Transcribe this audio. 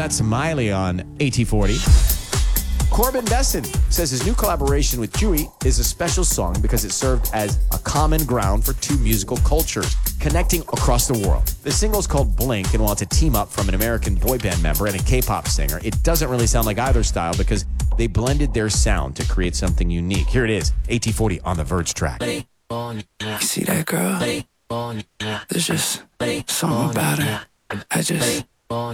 That's Miley on AT40. Corbin Besson says his new collaboration with Chewy is a special song because it served as a common ground for two musical cultures, connecting across the world. The single's called Blink, and while it's a team-up from an American boy band member and a K-pop singer, it doesn't really sound like either style because they blended their sound to create something unique. Here it is, AT40 on the Verge track. You see that girl? There's just something about her. I just